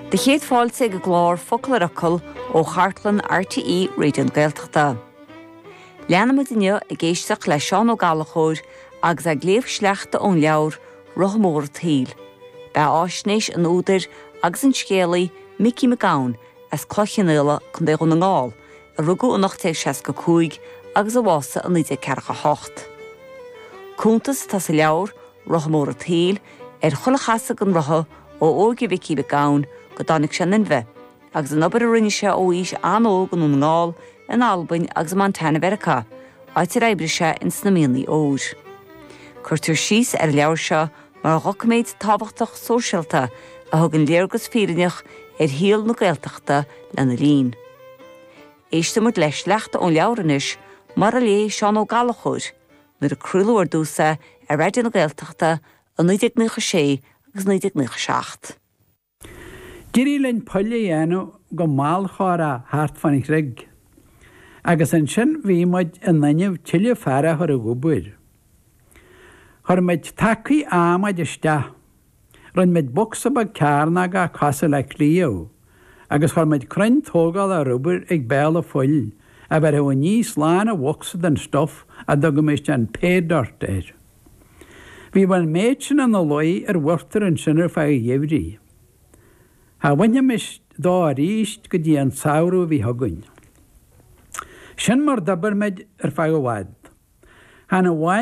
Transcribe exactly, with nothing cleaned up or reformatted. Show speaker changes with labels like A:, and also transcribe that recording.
A: De chéad fáilte go glár focail aracil ó Chartlan R T E réidió Gaeltachta. Leanna duine i ggéisteach le Seán Ó Gallachóir agus a gléamh sleachta ón leabhar Rothamór Taoil. Ba áisnéis an údar agus an scéalaí Mickey McGowan as clochannéile chun dé chun an ngáil a rugú an nacht seasca cúig agus a bhása an níide cearcha hocht. Cúntas tá sa leabhar Rothamór Taoil ar chulachasa an rotha ó óige Mickey McGowan go dánig sin in bheith, agus an obair a rinne se ó ís anóg an ngáil in Albain agus Montana Verica, áit ar éibre se in snamíonlaí óir. Curtar síos ar leabhar se mar rocaméid tábhachtach sóisialta a thug an léargus fírineach ar híal na Gaeltachta lena lín. Éiste muid leis leachta ón leabhranis mar a lé Seán Ó Gallachóir, nuair a crúlú ar dúsa ar réidir na Gaeltachta a nuideag nucha sé agus nuideag nucha seacht.
B: Dirí len poile dhéanú go máil chóra háart fannig rig, agus an sin bhí muid in naineh tiile fearra thar a gúbúir. Thar muid tacaí ámaid iste, run muid boxa bag cearna a casa le clíú, agus thar muid crinn tógáil a rúbúir ag béal a foiil, a bheit ó níos lána bhoxa den stof a dogaméis an pédart éir. Bhí bhain méid sin an loi ar bhirtar an sinar fe dhéhrí. Tá bhaine mis dá a ríist go dtí an saoirú bhí thugann. Sin mar dabar meid ar fe go bhhaid. Tá na bhain